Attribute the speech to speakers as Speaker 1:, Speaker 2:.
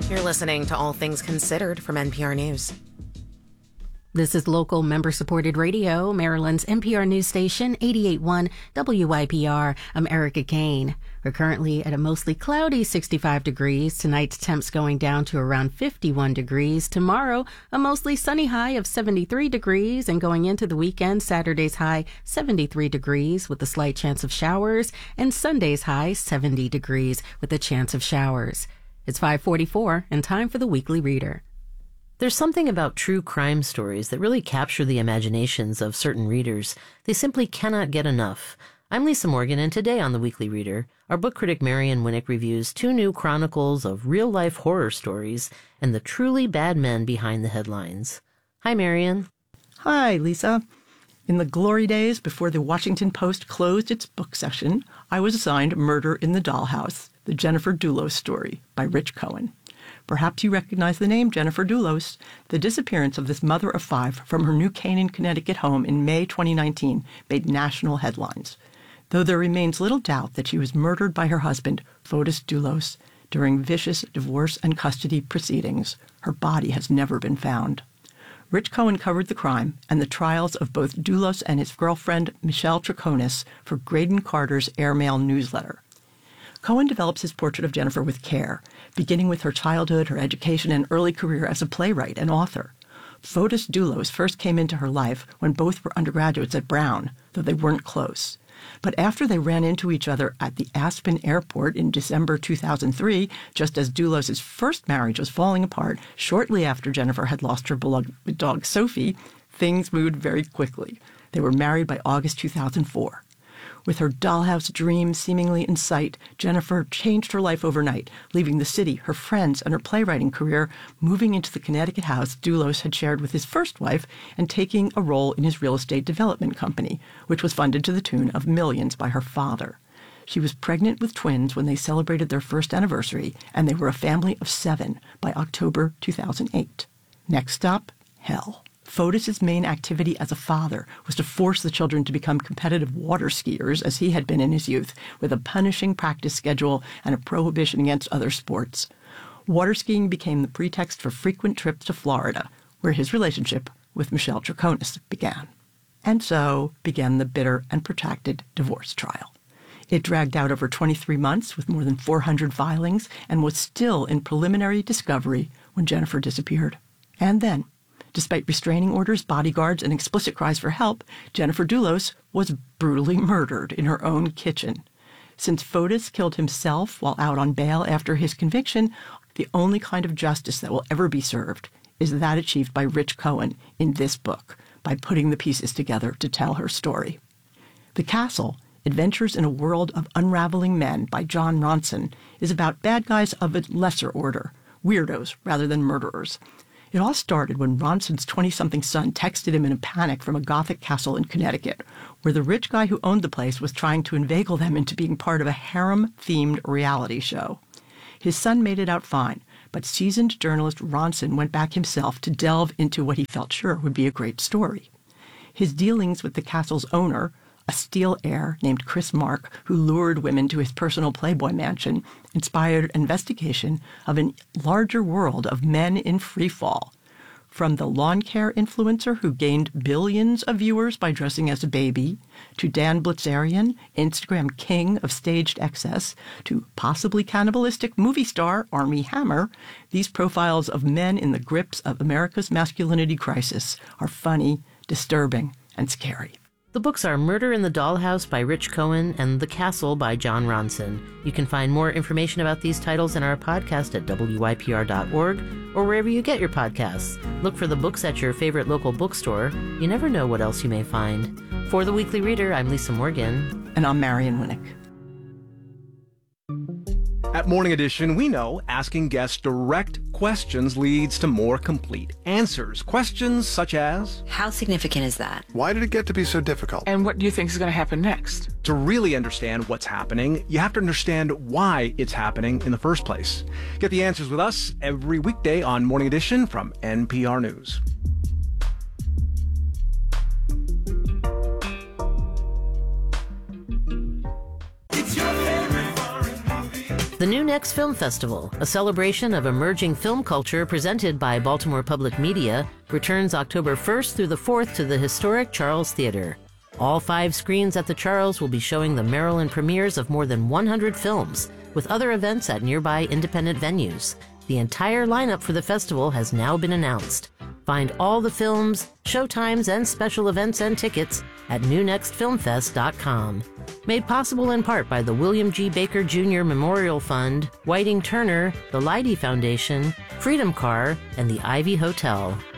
Speaker 1: You're listening to All Things Considered from NPR News.
Speaker 2: This is local member-supported radio, Maryland's NPR news station, 88.1 WYPR. I'm Erica Kane. We're currently at a mostly cloudy 65 degrees. Tonight's temps going down to around 51 degrees. Tomorrow, a mostly sunny high of 73 degrees. And going into the weekend, Saturday's high 73 degrees with a slight chance of showers. And Sunday's high 70 degrees with a chance of showers. It's 5:44 and time for the Weekly Reader.
Speaker 3: There's something about true crime stories that really capture the imaginations of certain readers. They simply cannot get enough. I'm Lisa Morgan, and today on The Weekly Reader, our book critic Marian Winnick reviews 2 new chronicles of real-life horror stories and the truly bad men behind the headlines. Hi, Marian.
Speaker 4: Hi, Lisa. In the glory days before the Washington Post closed its book session, I was assigned Murder in the Dollhouse, the Jennifer Dulos story by Rich Cohen. Perhaps you recognize the name Jennifer Dulos. The disappearance of this mother of 5 from her New Canaan, Connecticut home in May 2019 made national headlines, though there remains little doubt that she was murdered by her husband, Fotis Dulos, during vicious divorce and custody proceedings. Her body has never been found. Rich Cohen covered the crime and the trials of both Dulos and his girlfriend, Michelle Troconis, for Graydon Carter's Airmail newsletter. Cohen develops his portrait of Jennifer with care, beginning with her childhood, her education, and early career as a playwright and author. Fotis Dulos first came into her life when both were undergraduates at Brown, though they weren't close. But after they ran into each other at the Aspen airport in December 2003, just as Dulos' first marriage was falling apart, shortly after Jennifer had lost her beloved dog Sophie, things moved very quickly. They were married by August 2004. With her dollhouse dream seemingly in sight, Jennifer changed her life overnight, leaving the city, her friends, and her playwriting career, moving into the Connecticut house Dulos had shared with his first wife, and taking a role in his real estate development company, which was funded to the tune of millions by her father. She was pregnant with twins when they celebrated their first anniversary, and they were a family of 7 by October 2008. Next stop, hell. Fotis' main activity as a father was to force the children to become competitive water skiers, as he had been in his youth, with a punishing practice schedule and a prohibition against other sports. Water skiing became the pretext for frequent trips to Florida, where his relationship with Michelle Troconis began. And so began the bitter and protracted divorce trial. It dragged out over 23 months with more than 400 filings and was still in preliminary discovery when Jennifer disappeared. And then, despite restraining orders, bodyguards, and explicit cries for help, Jennifer Dulos was brutally murdered in her own kitchen. Since Fotis killed himself while out on bail after his conviction, the only kind of justice that will ever be served is that achieved by Rich Cohen in this book, by putting the pieces together to tell her story. The Castle, Adventures in a World of Unraveling Men by Jon Ronson, is about bad guys of a lesser order, weirdos rather than murderers. It all started when Ronson's 20-something son texted him in a panic from a Gothic castle in Connecticut, where the rich guy who owned the place was trying to inveigle them into being part of a harem-themed reality show. His son made it out fine, but seasoned journalist Ronson went back himself to delve into what he felt sure would be a great story. His dealings with the castle's owner, a steel heir named Chris Mark, who lured women to his personal Playboy mansion, inspired investigation of a larger world of men in free fall. From the lawn care influencer who gained billions of viewers by dressing as a baby, to Dan Blitzerian, Instagram king of staged excess, to possibly cannibalistic movie star Armie Hammer, these profiles of men in the grips of America's masculinity crisis are funny, disturbing, and scary.
Speaker 3: The books are Murder in the Dollhouse by Rich Cohen and The Castle by Jon Ronson. You can find more information about these titles in our podcast at wypr.org or wherever you get your podcasts. Look for the books at your favorite local bookstore. You never know what else you may find. For The Weekly Reader, I'm Lisa Morgan.
Speaker 4: And I'm Marian Winnick.
Speaker 5: At Morning Edition, we know asking guests direct questions leads to more complete answers. Questions such as,
Speaker 6: how significant is that?
Speaker 7: Why did it get to be so difficult?
Speaker 8: And what do you think is going to happen next?
Speaker 5: To really understand what's happening, you have to understand why it's happening in the first place. Get the answers with us every weekday on Morning Edition from NPR News.
Speaker 9: It's your favorite foreign movie.
Speaker 3: The New Next Film Festival, a celebration of emerging film culture presented by Baltimore Public Media, returns October 1st through the 4th to the historic Charles Theater. All 5 screens at the Charles will be showing the Maryland premieres of more than 100 films, with other events at nearby independent venues. The entire lineup for the festival has now been announced. Find all the films, showtimes, and special events and tickets at newnextfilmfest.com. Made possible in part by the William G. Baker Jr. Memorial Fund, Whiting Turner, the Leidy Foundation, Freedom Car, and the Ivy Hotel.